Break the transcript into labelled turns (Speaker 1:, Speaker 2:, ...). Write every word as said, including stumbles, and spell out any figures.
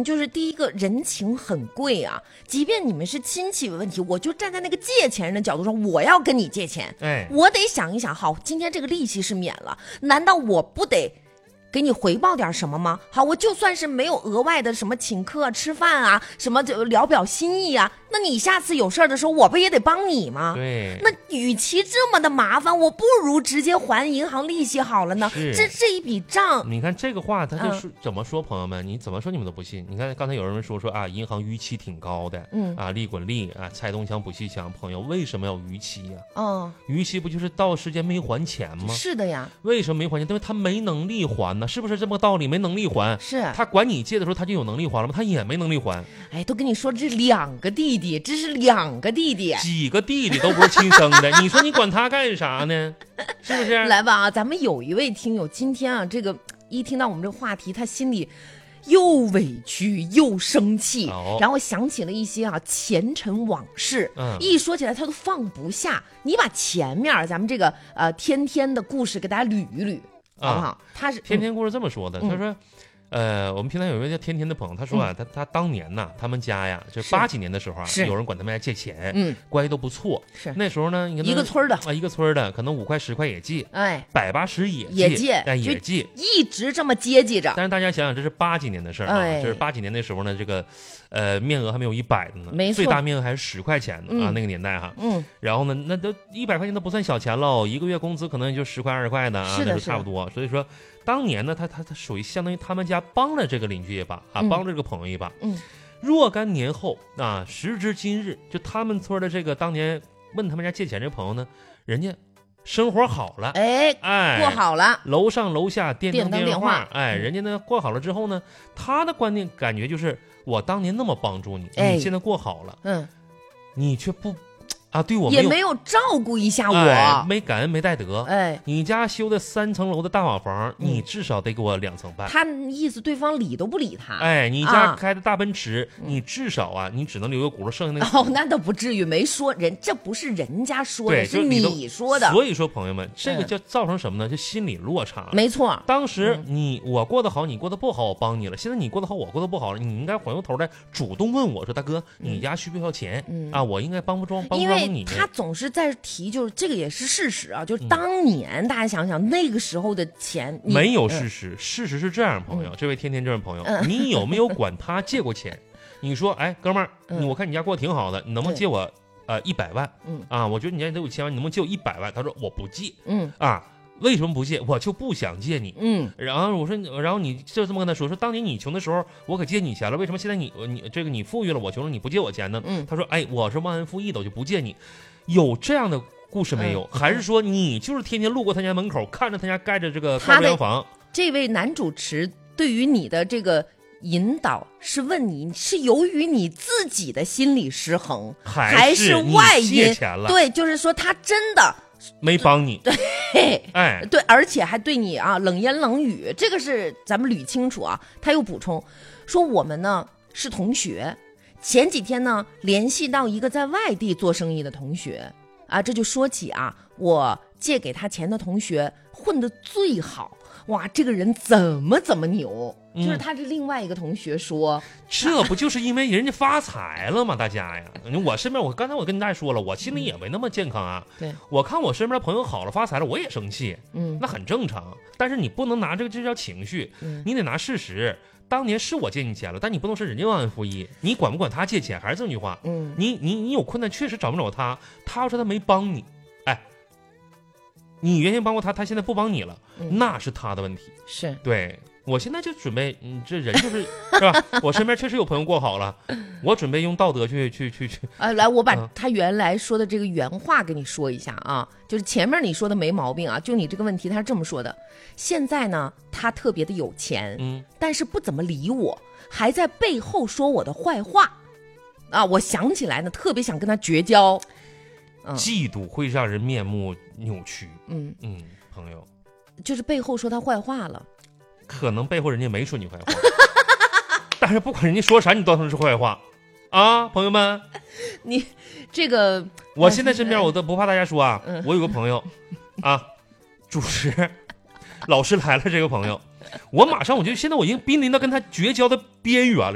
Speaker 1: 就是第一个人情很贵啊，即便你们是亲戚问题，我就站在那个借钱人的角度上，我要跟你借钱，
Speaker 2: 哎，
Speaker 1: 我得想一想，好，今天这个利息是免了，难道我不得给你回报点什么吗？好，我就算是没有额外的什么请客吃饭啊，什么就聊表心意啊，那你下次有事儿的时候，我不也得帮你吗？
Speaker 2: 对，
Speaker 1: 那与其这么的麻烦，我不如直接还银行利息好了呢。这这一笔账，
Speaker 2: 你看这个话，他就说、嗯、怎么说，朋友们，你怎么说你们都不信。你看刚才有人说说啊，银行逾期挺高的，嗯啊，利滚利啊，拆东墙补西墙。朋友，为什么要逾期呀、啊？
Speaker 1: 哦，
Speaker 2: 逾期不就是到时间没还钱吗？
Speaker 1: 是的呀。
Speaker 2: 为什么没还钱？因为他没能力还呢，是不是这么个道理？没能力还，
Speaker 1: 是
Speaker 2: 他管你借的时候，他就有能力还了吗？他也没能力还。
Speaker 1: 哎，都跟你说这两个弟弟，这是两个弟弟，
Speaker 2: 几个弟弟都不是亲生的，你说你管他干啥呢？是不是？
Speaker 1: 来吧啊，咱们有一位听友今天啊，这个一听到我们这个话题，他心里又委屈又生气，哦、然后想起了一些啊前尘往事，嗯、一说起来他都放不下。你把前面咱们这个呃天天的故事给大家捋一捋。好不好？啊、他是
Speaker 2: 天天故事这么说的，嗯、他说，呃，我们平常有一位叫天天的朋友，他说啊，嗯、他他当年呐，他们家呀，就八几年的时候啊，有人管他们家借钱，嗯，关系都不错。
Speaker 1: 是
Speaker 2: 那时候呢，
Speaker 1: 一个村的
Speaker 2: 啊，一个村的，可能五块十块也借，
Speaker 1: 哎，
Speaker 2: 百八十也
Speaker 1: 也借，
Speaker 2: 哎也借，
Speaker 1: 一直这么接济着。
Speaker 2: 但是大家想想，这是八几年的事儿啊，哎、这是八几年那时候呢，这个。呃，面额还没有一百的呢，
Speaker 1: 没错，
Speaker 2: 最大面额还是十块钱呢、嗯、啊，那个年代哈，嗯，然后呢，那都一百块钱都不算小钱喽，一个月工资可能也就十块二十块的啊，那就差不多。所以说，当年呢，他他他属于相当于他们家帮了这个邻居一把啊，帮了这个朋友一把。嗯，若干年后啊，时至今日，就他们村的这个当年问他们家借钱这个朋友呢，人家生活好了，
Speaker 1: 哎哎，过好了，
Speaker 2: 楼上楼下电灯电话，
Speaker 1: 电话
Speaker 2: 哎，人家呢过好了之后呢，他的观念感觉就是。我当年那么帮助你，
Speaker 1: 哎、
Speaker 2: 你现在过好了，
Speaker 1: 嗯，
Speaker 2: 你却不啊，对我
Speaker 1: 也没有照顾一下我，
Speaker 2: 哎、没感恩没带德，
Speaker 1: 哎，
Speaker 2: 你家修的三层楼的大瓦房，嗯、你至少得给我两层半。
Speaker 1: 他意思对方理都不理他，
Speaker 2: 哎，你家开的大奔驰，啊、你至少啊，你只能留个轱辘，剩下那个
Speaker 1: 哦，那倒不至于，没说人，这不是人家说的，是你说的。
Speaker 2: 所以说，朋友们，这个叫造成什么呢？就心理落差。
Speaker 1: 没错，
Speaker 2: 当时你我过得好，你过得不好，我帮你了。现在你过得好，我过得不好了，你应该回过头来主动问我说：“大哥，你家需不需要钱？嗯、啊，我应该帮不帮帮不帮你？”
Speaker 1: 他总是在提，就是这个也是事实啊，就是当年、嗯、大家想想那个时候的钱，
Speaker 2: 没有事实，嗯、事实是这样，朋友，嗯、这位天天这位朋友，嗯、你有没有管他借过钱？你说，哎，哥们儿，嗯、我看你家过得挺好的，你能不能借我呃一百万？嗯啊，我觉得你家得有千万，你能不能借我一百万？他说我不借。嗯啊。为什么不借？我就不想借你。嗯，然后我说，然后你就这么跟他说，说当年你穷的时候，我可借你钱了，为什么现在你你这个你富裕了，我穷了，你不借我钱呢？嗯，他说，哎，我是忘恩负义的，我就不借你。有这样的故事没有？嗯、还是说你就是天天路过他家门口，看着他家盖着这个高粱房？
Speaker 1: 这位男主持对于你的这个引导是问你是由于你自己的心理失衡，
Speaker 2: 还
Speaker 1: 是外因？
Speaker 2: 对，
Speaker 1: 就是说他真的。
Speaker 2: 没帮你，
Speaker 1: 对，
Speaker 2: 哎，
Speaker 1: 对，而且还对你啊冷言冷语，这个是咱们捋清楚啊。他又补充说，我们呢是同学，前几天呢联系到一个在外地做生意的同学啊，这就说起啊，我借给他钱的同学混得最好，哇，这个人怎么怎么牛。就是他这另外一个同学说、
Speaker 2: 嗯、这不就是因为人家发财了吗？大家呀，我身边我刚才我跟大家说了，我心里也没那么健康啊。
Speaker 1: 对，
Speaker 2: 我看我身边的朋友好了发财了，我也生气，嗯，那很正常。但是你不能拿这个这叫情绪，嗯、你得拿事实。当年是我借你钱了，但你不能是人家忘恩负义。你管不管他借钱？还是这句话，嗯，你你你有困难确实找不着他，他要说他没帮你，哎，你原先帮过他，他现在不帮你了，嗯、那是他的问题。
Speaker 1: 是
Speaker 2: 对。我现在就准备，嗯，这人就是是吧？我身边确实有朋友过好了，我准备用道德去去去去。
Speaker 1: 呃，来，我把他原来说的这个原话跟你说一下啊，就是前面你说的没毛病啊，就你这个问题他是这么说的：现在呢，他特别的有钱，嗯，但是不怎么理我，还在背后说我的坏话，啊，我想起来呢，特别想跟他绝交。
Speaker 2: 嗯、嫉妒会让人面目扭曲，嗯嗯，朋友，
Speaker 1: 就是背后说他坏话了。
Speaker 2: 可能背后人家没说你坏话，但是不管人家说啥，你都当成是坏话啊，朋友们。
Speaker 1: 你这个，
Speaker 2: 我现在身边我都不怕大家说啊，嗯、我有个朋友啊，主持老师来了，这个朋友，我马上我就现在我已经濒临到跟他绝交的边缘了。